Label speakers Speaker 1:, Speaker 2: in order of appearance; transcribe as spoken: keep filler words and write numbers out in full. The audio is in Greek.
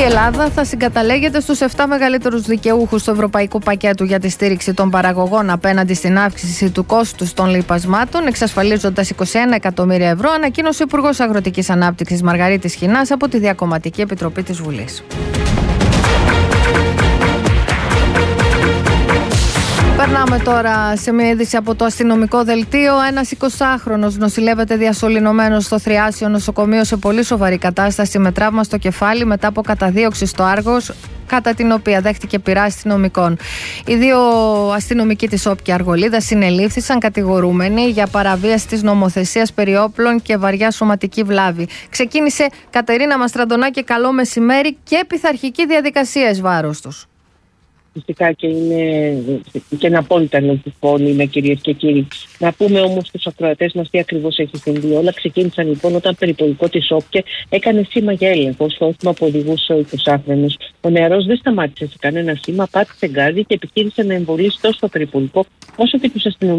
Speaker 1: Η Ελλάδα θα συγκαταλέγεται στους επτά μεγαλύτερους δικαιούχους του Ευρωπαϊκού Πακέτου για τη στήριξη των παραγωγών απέναντι στην αύξηση του κόστους των λιπασμάτων, εξασφαλίζοντας είκοσι ένα εκατομμύρια ευρώ, ανακοίνωσε ο Υπουργός Αγροτικής Ανάπτυξης Μαργαρίτης Χινάς από τη Διακομματική Επιτροπή της Βουλής. Περνάμε τώρα σε μια είδηση από το αστυνομικό δελτίο. Ένας εικοσάχρονος νοσηλεύεται διασωληνωμένος στο Θριάσιο νοσοκομείο σε πολύ σοβαρή κατάσταση με τραύμα στο κεφάλι μετά από καταδίωξη στο Άργος, κατά την οποία δέχτηκε πειρά αστυνομικών. Οι δύο αστυνομικοί της Όπκια Αργολίδας συνελήφθησαν κατηγορούμενοι για παραβίαση της νομοθεσίας περί όπλων και βαριά σωματική βλάβη. Ξεκίνησε, Κατερίνα Μαστραντονάκη, καλό μεσημέρι, και πειθαρχική διαδικασία εις βάρος τους.
Speaker 2: Φυσικά και είναι και ένα απόλυτα λογικό είναι, κυρίες και κύριοι. Να πούμε όμως στους ακροατές μας τι ακριβώς έχει συμβεί. Όλα ξεκίνησαν λοιπόν όταν περιπολικό της Όπκια έκανε σήμα για έλεγχο στο όχημα που οδηγούσε ο εικοσάχρονος. Ο νεαρός δεν σταμάτησε σε κανένα σήμα, πάτησε γκάζι και επιχείρησε να εμβολήσει τόσο το περιπολικό όσο και τους αστυνομικούς